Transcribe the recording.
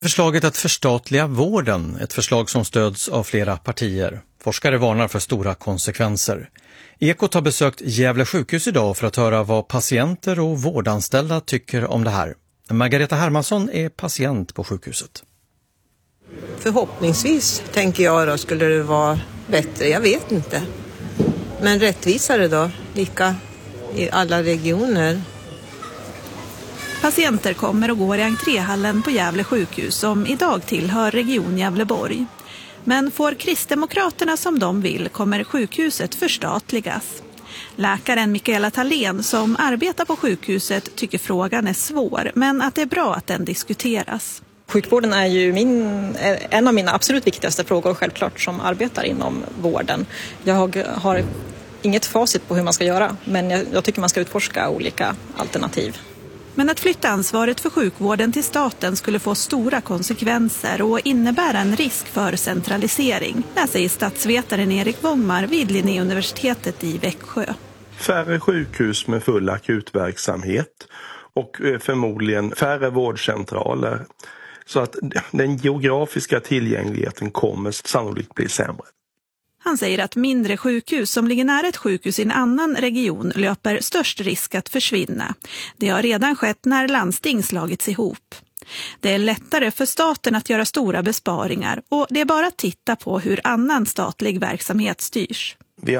Förslaget att förstatliga vården, ett förslag som stöds av flera partier. Forskare varnar för stora konsekvenser. Ekot har besökt Gävle sjukhus idag för att höra vad patienter och vårdanställda tycker om det här. Margareta Hermansson är patient på sjukhuset. Förhoppningsvis, tänker jag då, skulle det vara bättre. Jag vet inte. Men rättvisare då, lika i alla regioner. Patienter kommer och går i entréhallen på Gävle sjukhus som idag tillhör region Gävleborg. Men får Kristdemokraterna som de vill kommer sjukhuset förstatligas. Läkaren Mikaela Thalén som arbetar på sjukhuset tycker frågan är svår, men att det är bra att den diskuteras. Sjukvården är ju en av mina absolut viktigaste frågor självklart som arbetar inom vården. Jag har inget facit på hur man ska göra, men jag tycker man ska utforska olika alternativ. Men att flytta ansvaret för sjukvården till staten skulle få stora konsekvenser och innebära en risk för centralisering. Det säger statsvetaren Erik Wångmar vid Linnéuniversitetet i Växjö. Färre sjukhus med full akutverksamhet och förmodligen färre vårdcentraler. Så att den geografiska tillgängligheten kommer sannolikt bli sämre. Han säger att mindre sjukhus som ligger nära ett sjukhus i en annan region löper störst risk att försvinna. Det har redan skett när landsting slagits ihop. Det är lättare för staten att göra stora besparingar och det är bara att titta på hur annan statlig verksamhet styrs.